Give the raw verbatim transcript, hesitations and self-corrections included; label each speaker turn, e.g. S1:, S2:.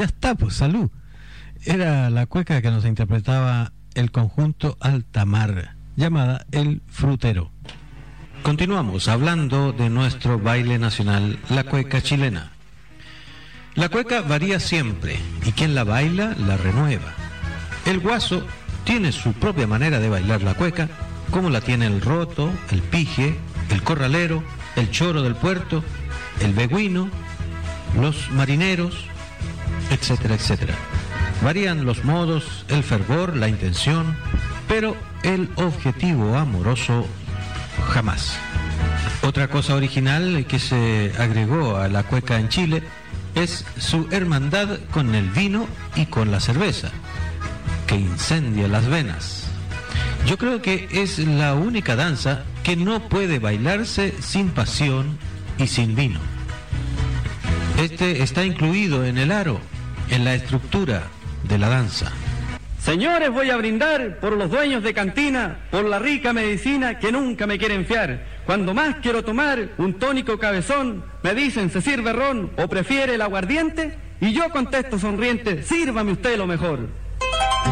S1: Ya está, pues salud. Era la cueca que nos interpretaba el conjunto Altamar, llamada El Frutero. Continuamos hablando de nuestro baile nacional, la cueca chilena. La cueca varía siempre y quien la baila la renueva. El guaso tiene su propia manera de bailar la cueca, como la tiene el roto, el pije, el corralero, el choro del puerto, el beguino, los marineros, etcétera, etcétera. Varían los modos, el fervor, la intención, pero el objetivo amoroso jamás. Otra cosa original que se agregó a la cueca en Chile es su hermandad con el vino y con la cerveza, que incendia las venas. Yo creo que es la única danza que no puede bailarse sin pasión y sin vino. Este está incluido en el aro, en la estructura de la danza.
S2: Señores, voy a brindar por los dueños de cantina, por la rica medicina que nunca me quieren fiar. Cuando más quiero tomar un tónico cabezón, me dicen, ¿se sirve ron o prefiere el aguardiente? Y yo contesto sonriente, sírvame usted lo mejor.